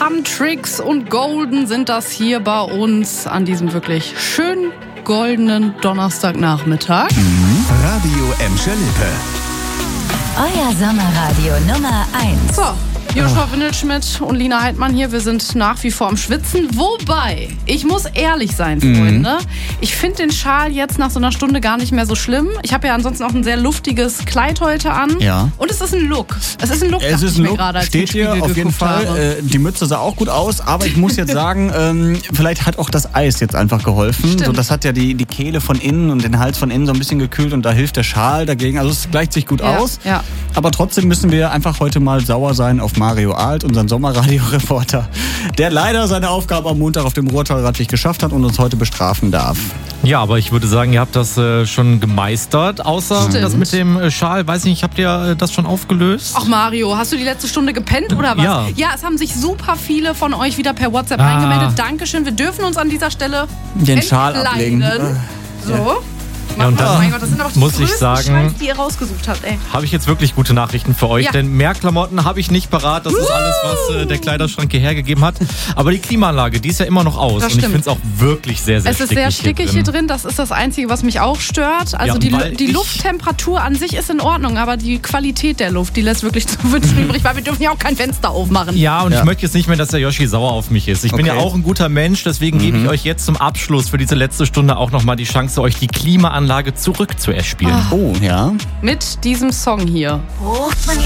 Huntrix und Golden sind das hier bei uns an diesem wirklich schönen goldenen Donnerstagnachmittag. Radio Emscher Lippe. Euer Sommerradio Nummer 1. So, Joshua Windelschmidt und Lina Heidmann hier. Wir sind nach wie vor am Schwitzen. Wobei, ich muss ehrlich sein, Freunde. Ich finde den Schal jetzt nach so einer Stunde gar nicht mehr so schlimm. Ich habe ja ansonsten auch ein sehr luftiges Kleid heute an. Ja. Und es ist ein Look. Es ist ein Look, Es ist ein Look, gerade, als steht ich den hier Spiegel auf jeden geguckt Fall. habe. Die Mütze sah auch gut aus, aber ich muss jetzt sagen, vielleicht hat auch das Eis jetzt einfach geholfen. Stimmt. So, das hat ja die Kehle von innen und den Hals von innen so ein bisschen gekühlt und da hilft der Schal dagegen. Also es gleicht sich gut aus. Ja. Aber trotzdem müssen wir einfach heute mal sauer sein auf Mario Alt, unseren Sommerradio-Reporter, der leider seine Aufgabe am Montag auf dem Ruhrtalrad nicht geschafft hat und uns heute bestrafen darf. Ja, aber ich würde sagen, ihr habt das schon gemeistert. Außer Stimmt. das mit dem Schal, weiß nicht, habt ihr das schon aufgelöst? Ach Mario, hast du die letzte Stunde gepennt oder was? Ja. Es haben sich super viele von euch wieder per WhatsApp eingemeldet. Dankeschön, wir dürfen uns an dieser Stelle Den Schal ablegen. So. Ja, und oh dann mein Gott, das sind aber die muss ich größten sagen, Schals, die ihr rausgesucht habt, ey. habe ich jetzt wirklich gute Nachrichten für euch, Ja. denn mehr Klamotten habe ich nicht parat. Das ist alles, was der Kleiderschrank hier hergegeben hat. Aber die Klimaanlage, die ist ja immer noch aus. Das Und ich stimmt. finde es auch wirklich sehr, sehr Es ist stickig sehr stickig hier drin, das ist das Einzige, was mich auch stört. Also Ja, weil die ich- Lufttemperatur an sich ist in Ordnung, aber die Qualität der Luft, die lässt wirklich zu wünschen übrig, weil wir dürfen ja auch kein Fenster aufmachen. Ja, und Ja. ich möchte jetzt nicht mehr, dass der Yoshi sauer auf mich ist. Ich bin ja Okay. auch ein guter Mensch, deswegen gebe ich euch jetzt zum Abschluss für diese letzte Stunde auch nochmal die Chance, euch die Klimaanlage zurückzuerspielen. Oh, ja. Mit diesem Song hier.